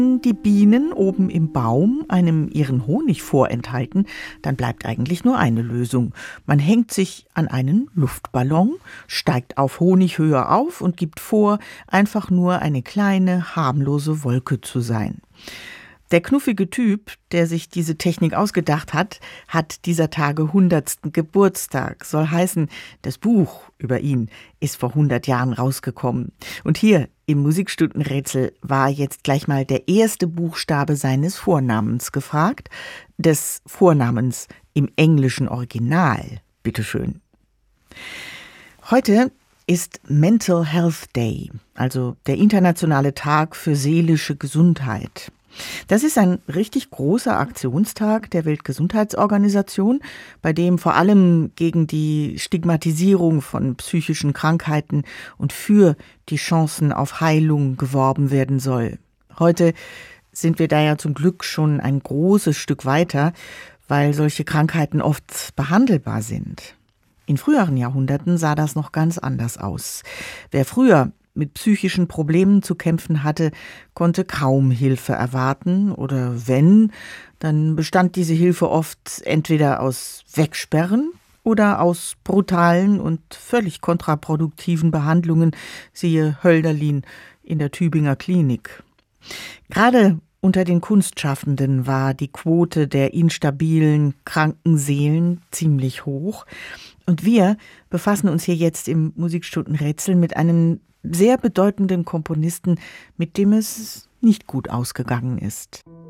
die Bienen oben im Baum einem ihren Honig vorenthalten, dann bleibt eigentlich nur eine Lösung. Man hängt sich an einen Luftballon, steigt auf Honighöhe auf und gibt vor, einfach nur eine kleine, harmlose Wolke zu sein. Der knuffige Typ, der sich diese Technik ausgedacht hat, hat dieser Tage 100. Geburtstag. Soll heißen, das Buch über ihn ist vor 100 Jahren rausgekommen. Und hier im Musikstundenrätsel war jetzt gleich mal der erste Buchstabe seines Vornamens gefragt. Des Vornamens im englischen Original. Bitteschön. Heute ist Mental Health Day, also der internationale Tag für seelische Gesundheit. Das ist ein richtig großer Aktionstag der Weltgesundheitsorganisation, bei dem vor allem gegen die Stigmatisierung von psychischen Krankheiten und für die Chancen auf Heilung geworben werden soll. Heute sind wir da ja zum Glück schon ein großes Stück weiter, weil solche Krankheiten oft behandelbar sind. In früheren Jahrhunderten sah das noch ganz anders aus. Wer früher mit psychischen Problemen zu kämpfen hatte, konnte kaum Hilfe erwarten oder wenn, dann bestand diese Hilfe oft entweder aus Wegsperren oder aus brutalen und völlig kontraproduktiven Behandlungen, siehe Hölderlin in der Tübinger Klinik. Gerade unter den Kunstschaffenden war die Quote der instabilen, kranken Seelen ziemlich hoch. Und wir befassen uns hier jetzt im Musikstundenrätsel mit einem sehr bedeutenden Komponisten, mit dem es nicht gut ausgegangen ist.